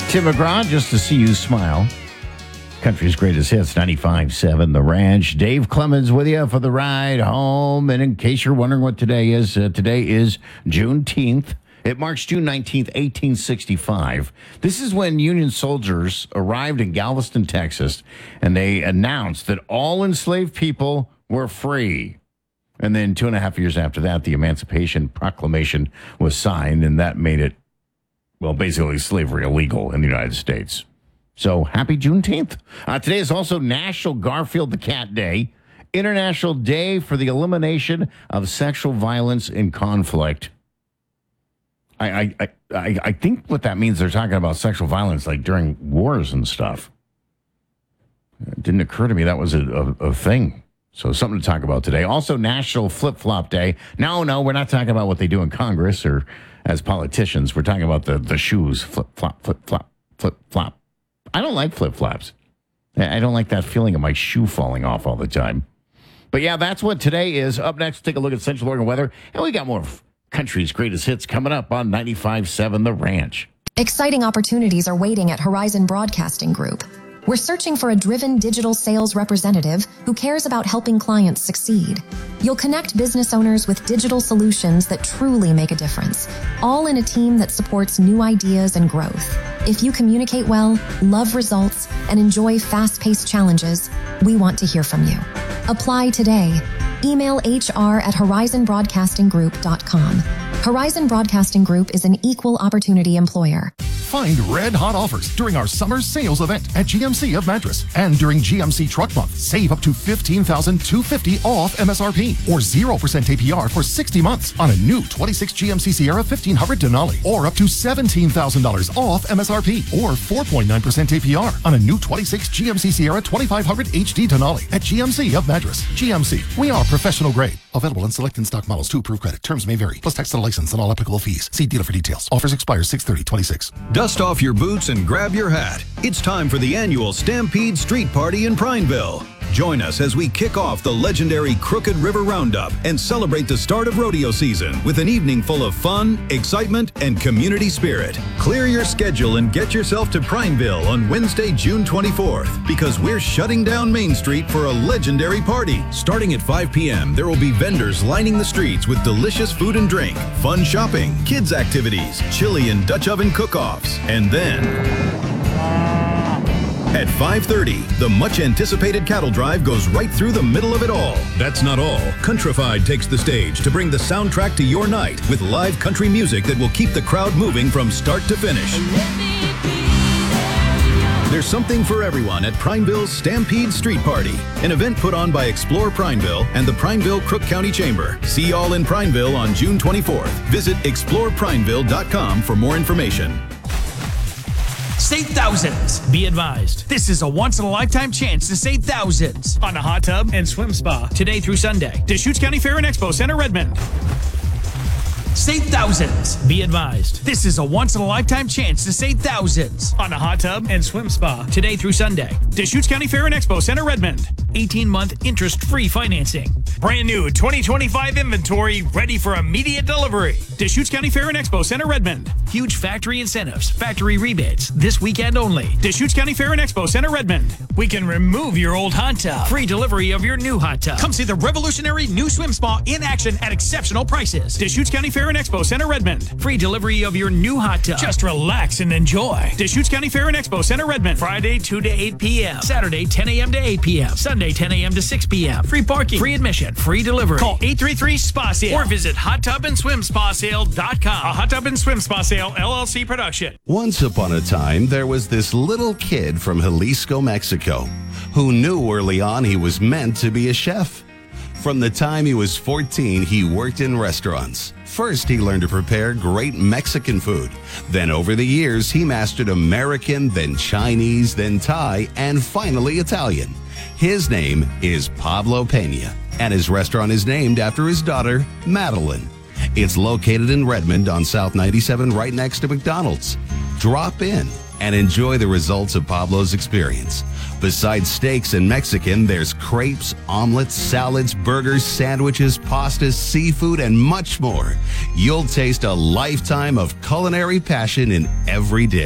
Tim McGraw, just to see you smile. Country's greatest hits, 95.7 The Ranch. Dave Clemens with you for the ride home. And in case you're wondering what today is Juneteenth. It marks June 19th, 1865. This is when Union soldiers arrived in Galveston, Texas, and they announced that all enslaved people were free. And then 2.5 years after that, the Emancipation Proclamation was signed, and that made it, well, basically slavery illegal in the United States. So happy Juneteenth. Today is also National Garfield the Cat Day, International Day for the Elimination of Sexual Violence in Conflict. I think what that means, they're talking about sexual violence like during wars and stuff. It didn't occur to me that was a thing. So something to talk about today. Also National Flip-Flop Day. No, we're not talking about what they do in Congress or as politicians. We're talking about the shoes. Flip-flop, flip-flop, flip-flop. I don't like flip-flops. I don't like that feeling of my shoe falling off all the time. But yeah, that's what today is. Up next, take a look at Central Oregon weather. And we got more country's greatest hits coming up on 95.7 The Ranch. Exciting opportunities are waiting at Horizon Broadcasting Group. We're searching for a driven digital sales representative who cares about helping clients succeed. You'll connect business owners with digital solutions that truly make a difference, all in a team that supports new ideas and growth. If you communicate well, love results, and enjoy fast-paced challenges, we want to hear from you. Apply today. Email hr@horizonbroadcastinggroup.com. Horizon Broadcasting Group is an equal opportunity employer. Find red-hot offers during our summer sales event at GMC of Madras. And during GMC Truck Month, save up to $15,250 off MSRP or 0% APR for 60 months on a new 26 GMC Sierra 1500 Denali, or up to $17,000 off MSRP or 4.9% APR on a new 26 GMC Sierra 2500 HD Denali at GMC of Madras. GMC, we are professional grade. Available in select in-stock models to approved credit. Terms may vary. Plus tax and license and all applicable fees. See dealer for details. Offers expire 6/30/26. Dust off your boots and grab your hat. It's time for the annual Stampede Street Party in Prineville. Join us as we kick off the legendary Crooked River Roundup and celebrate the start of rodeo season with an evening full of fun, excitement, and community spirit. Clear your schedule and get yourself to Prineville on Wednesday, June 24th, because we're shutting down Main Street for a legendary party. Starting at 5 p.m., there will be vendors lining the streets with delicious food and drink, fun shopping, kids activities, chili and Dutch oven cook-offs, and then at 5:30, the much-anticipated cattle drive goes right through the middle of it all. That's not all. Countrified takes the stage to bring the soundtrack to your night with live country music that will keep the crowd moving from start to finish. There's something for everyone at Prineville's Stampede Street Party, an event put on by Explore Prineville and the Prineville Crook County Chamber. See y'all in Prineville on June 24th. Visit exploreprineville.com for more information. Save thousands. Be advised, this is a once-in-a-lifetime chance to save thousands on a hot tub and swim spa today through Sunday. Deschutes County Fair and Expo Center, Redmond. Save thousands. Be advised, this is a once-in-a-lifetime chance to save thousands on a hot tub and swim spa today through Sunday. Deschutes County Fair and Expo Center, Redmond. 18-month interest-free financing. Brand new 2025 inventory ready for immediate delivery. Deschutes County Fair and Expo Center, Redmond. Huge factory incentives, factory rebates, this weekend only. Deschutes County Fair and Expo Center, Redmond. We can remove your old hot tub. Free delivery of your new hot tub. Come see the revolutionary new swim spa in action at exceptional prices. Deschutes County Fair and Expo Center, Redmond. Free delivery of your new hot tub. Just relax and enjoy. Deschutes County Fair and Expo Center, Redmond. Friday 2 to 8 p.m. Saturday 10 a.m. to 8 p.m. Sunday 10 a.m. to 6 p.m. Free parking, free admission, free delivery. Call 833-SPA-SALE or visit hottubandSwimSpaSale.com. A Hot Tub and Swim Spa Sale LLC production. Once upon a time, there was this little kid from Jalisco, Mexico, who knew early on he was meant to be a chef. From the time he was 14, he worked in restaurants. First, he learned to prepare great Mexican food. Then over the years, he mastered American, then Chinese, then Thai, and finally Italian. His name is Pablo Pena, and his restaurant is named after his daughter, Madeline. It's located in Redmond on South 97, right next to McDonald's. Drop in and enjoy the results of Pablo's experience. Besides steaks and Mexican, there's crepes, omelets, salads, burgers, sandwiches, pastas, seafood, and much more. You'll taste a lifetime of culinary passion in every dish.